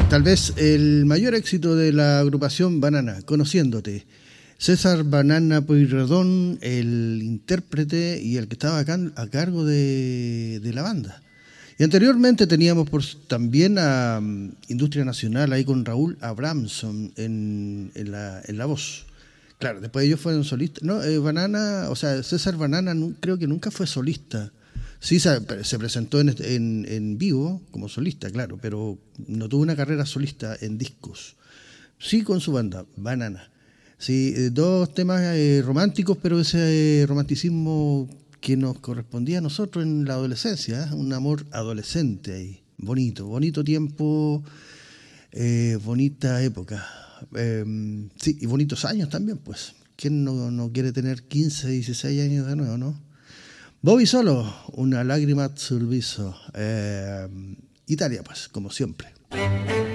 Tal vez el mayor éxito de la agrupación Banana, Conociéndote. César Banana Pueyrredón, el intérprete y el que estaba acá a cargo de la banda. Y anteriormente teníamos también a Industria Nacional ahí con Raúl Abramson en la voz. Claro, después ellos fueron solistas. No, Banana, o sea, César Banana creo que nunca fue solista. Sí, se presentó en vivo como solista, claro, pero no tuvo una carrera solista en discos. Sí, con su banda, Banana. Sí, dos temas románticos, pero ese romanticismo que nos correspondía a nosotros en la adolescencia, un amor adolescente ahí. Bonito tiempo, bonita época. Sí, y bonitos años también, pues. ¿Quién no quiere tener 15, 16 años de nuevo, no? Bobby Solo, una lágrima sul viso. Italia, pues, como siempre.